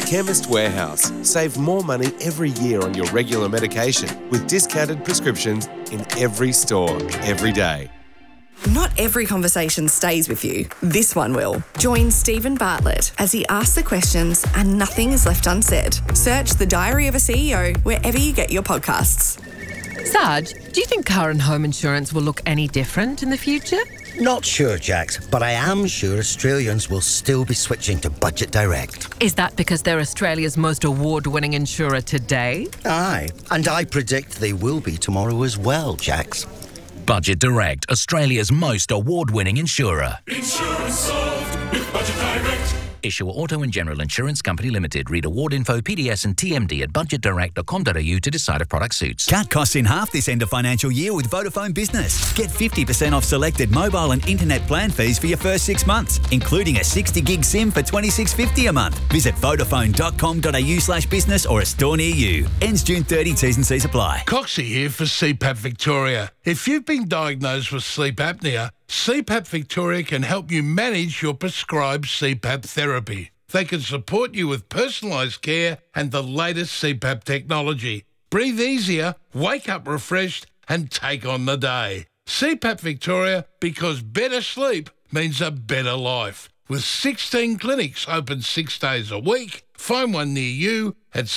Chemist Warehouse. Save more money every year on your regular medication with discounted prescriptions in every store, every day. Not every conversation stays with you. This one will. Join Stephen Bartlett as he asks the questions and nothing is left unsaid. Search The Diary of a CEO wherever you get your podcasts. Sarge, do you think car and home insurance will look any different in the future? Not sure, Jax, but I am sure Australians will still be switching to Budget Direct. Is that because they're Australia's most award-winning insurer today? Aye, and I predict they will be tomorrow as well, Jax. Budget Direct, Australia's most award-winning insurer. Insurance solved with Budget Direct. Issuer Auto and General Insurance Company Limited. Read award info, PDS and TMD at budgetdirect.com.au to decide if product suits. Cut costs in half this end of financial year with Vodafone Business. Get 50% off selected mobile and internet plan fees for your first 6 months, including a 60 gig SIM for $26.50 a month. Visit vodafone.com.au/business or a store near you. Ends June 30, T's and C's apply. Coxie here for CPAP Victoria. If you've been diagnosed with sleep apnea, CPAP Victoria can help you manage your prescribed CPAP therapy. They can support you with personalised care and the latest CPAP technology. Breathe easier, wake up refreshed and take on the day. CPAP Victoria, because better sleep means a better life. With 16 clinics open 6 days a week, find one near you at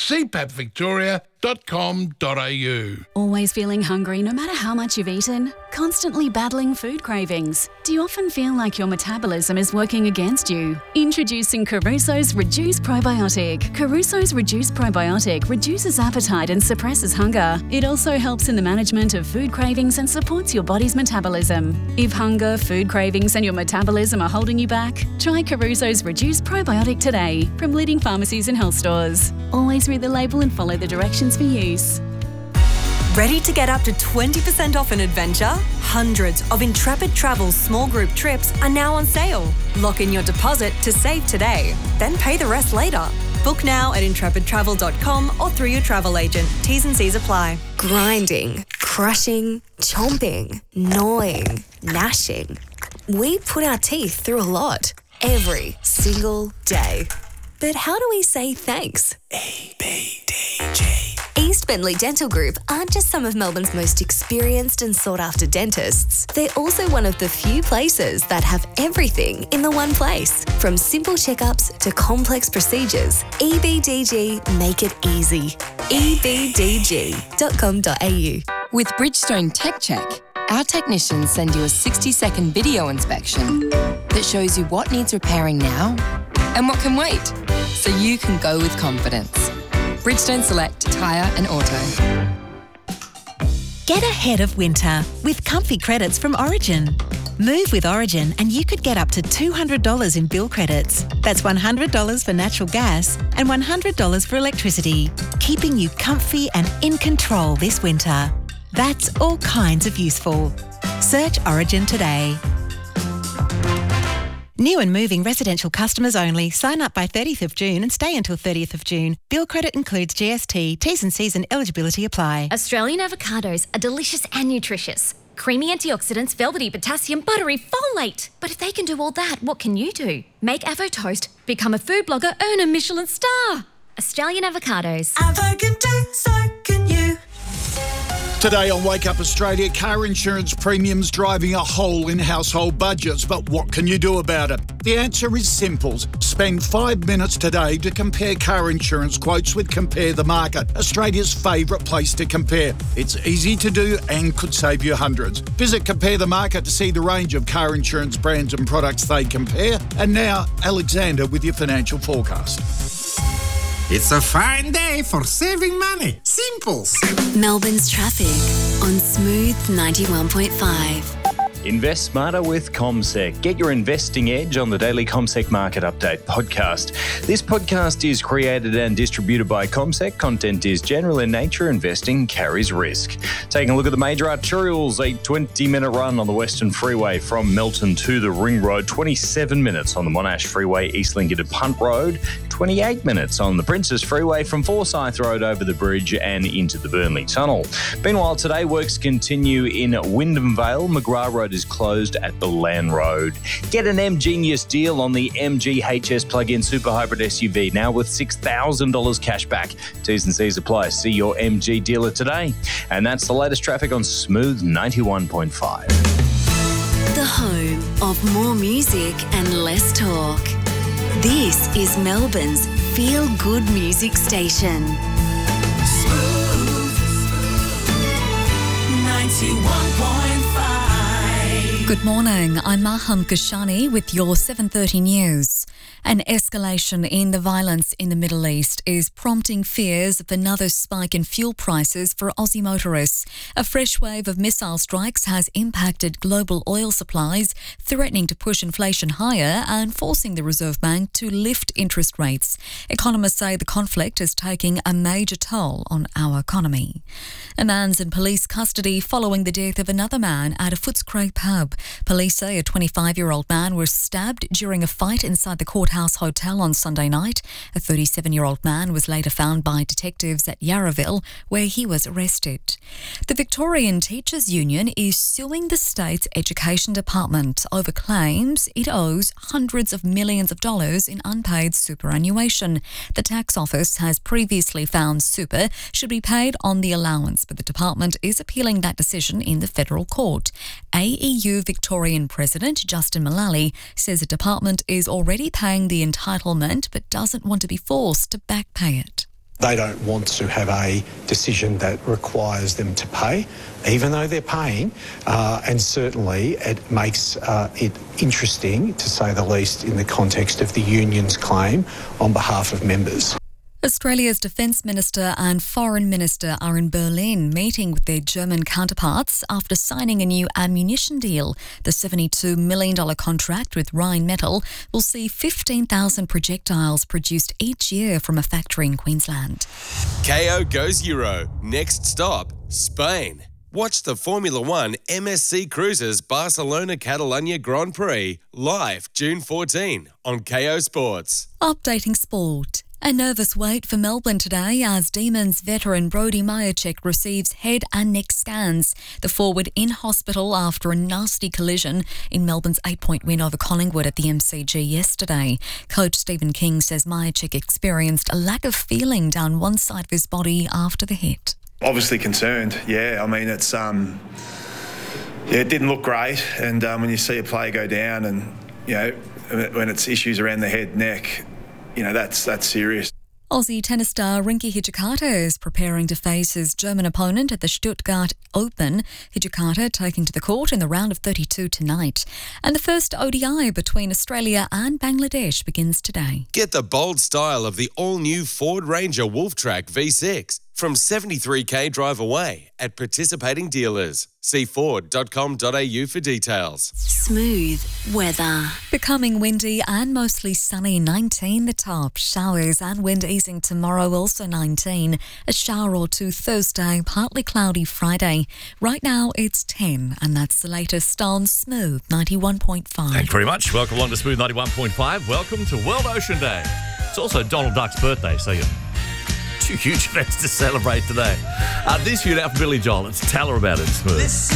cpapvictoria.com.au. Always feeling hungry no matter how much you've eaten? Constantly battling food cravings? Do you often feel like your metabolism is working against you? Introducing Caruso's Reduce Probiotic. Caruso's Reduce Probiotic reduces appetite and suppresses hunger. It also helps in the management of food cravings and supports your body's metabolism. If hunger, food cravings and your metabolism are holding you back, try Caruso's Reduce Probiotic today from leading pharmacies and health stores. Always read the label and follow the directions for use. Ready to get up to 20% off an adventure? Hundreds of Intrepid Travel's small group trips are now on sale. Lock in your deposit to save today, then pay the rest later. Book now at intrepidtravel.com or through your travel agent. T's and C's apply. Grinding, crushing, chomping, gnawing, gnashing. We put our teeth through a lot every single day. But how do we say thanks? EBDG. East Bentley Dental Group aren't just some of Melbourne's most experienced and sought-after dentists. They're also one of the few places that have everything in the one place. From simple checkups to complex procedures, EBDG make it easy. ebdg.com.au. With Bridgestone Tech Check, our technicians send you a 60-second video inspection that shows you what needs repairing now and what can wait, so you can go with confidence. Bridgestone Select Tyre and Auto. Get ahead of winter with comfy credits from Origin. Move with Origin and you could get up to $200 in bill credits. That's $100 for natural gas and $100 for electricity, keeping you comfy and in control this winter. That's all kinds of useful. Search Origin today. New and moving residential customers only. Sign up by 30th of June and stay until 30th of June. Bill credit includes GST. T's and C's and eligibility apply. Australian avocados are delicious and nutritious. Creamy antioxidants, velvety potassium, buttery folate. But if they can do all that, what can you do? Make Avo Toast, become a food blogger, earn a Michelin star. Australian avocados. Avo can do, so can you. Today on Wake Up Australia, car insurance premiums driving a hole in household budgets. But what can you do about it? The answer is simple. Spend 5 minutes today to compare car insurance quotes with Compare the Market, Australia's favourite place to compare. It's easy to do and could save you hundreds. Visit Compare the Market to see the range of car insurance brands and products they compare. And now, Alexander with your financial forecast. It's a fine day for saving money. Simples. Melbourne's traffic on Smooth 91.5. Invest smarter with CommSec. Get your investing edge on the daily CommSec Market Update podcast. This podcast is created and distributed by CommSec. Content is general in nature. Investing carries risk. Taking a look at the major arterials, a 20-minute run on the Western Freeway from Melton to the Ring Road, 27 minutes on the Monash Freeway, East Lincoln to Punt Road, 28 minutes on the Princess Freeway from Forsyth Road over the bridge and into the Burnley Tunnel. Meanwhile, today works continue in Wyndham Vale, McGrath Road Road is closed at the Land Road. Get an M-Genius deal on the MG HS plug-in super hybrid SUV now with $6,000 cash back. T's and C's apply. See your MG dealer today. And that's the latest traffic on Smooth 91.5. The home of more music and less talk. This is Melbourne's feel-good music station. Smooth 91.5. Good morning, I'm Maham Kashani with your 7:30 news. An escalation in the violence in the Middle East is prompting fears of another spike in fuel prices for Aussie motorists. A fresh wave of missile strikes has impacted global oil supplies, threatening to push inflation higher and forcing the Reserve Bank to lift interest rates. Economists say the conflict is taking a major toll on our economy. A man's in police custody following the death of another man at a Footscray pub. Police say a 25-year-old man was stabbed during a fight inside the Courthouse Hotel on Sunday night. A 37-year-old man was later found by detectives at Yarraville, where he was arrested. The Victorian Teachers Union is suing the state's Education Department over claims it owes hundreds of millions of dollars in unpaid superannuation. The tax office has previously found super should be paid on the allowance, but the department is appealing that decision in the federal court. AEU Victorian President Justin Mullally says the department is already paying the entitlement but doesn't want to be forced to back pay it. They don't want to have a decision that requires them to pay, even though they're paying, and certainly it makes it interesting, to say the least, in the context of the union's claim on behalf of members. Australia's Defence Minister and Foreign Minister are in Berlin meeting with their German counterparts after signing a new ammunition deal. The $72 million contract with Rheinmetall will see 15,000 projectiles produced each year from a factory in Queensland. KO goes Euro. Next stop, Spain. Watch the Formula One MSC Cruises Barcelona Catalunya Grand Prix live June 14 on KO Sports. Updating sport. A nervous wait for Melbourne today as Demons veteran Brody Majacek receives head and neck scans. The forward in hospital after a nasty collision in Melbourne's 8-point win over Collingwood at the MCG yesterday. Coach Stephen King says Majacek experienced a lack of feeling down one side of his body after the hit. Obviously concerned, yeah. I mean, it's it didn't look great, and when you see a player go down, and when it's issues around the head, neck, that's serious. Aussie tennis star Rinky Hijikata is preparing to face his German opponent at the Stuttgart Open. Hijikata taking to the court in the round of 32 tonight. And the first ODI between Australia and Bangladesh begins today. Get the bold style of the all-new Ford Ranger Wolftrack V6 from 73k drive away at participating dealers. See Ford.com.au for details. Smooth weather. Becoming windy and mostly sunny, 19 the top. Showers and wind easing tomorrow, also 19. A shower or two Thursday, partly cloudy Friday. Right now it's 10, and that's the latest on Smooth 91.5. Thank you very much. Welcome along to Smooth 91.5. Welcome to World Ocean Day. It's also Donald Duck's birthday, so two huge events to celebrate today. This year now for Billy Joel. It's Tell Her About It, Smooth.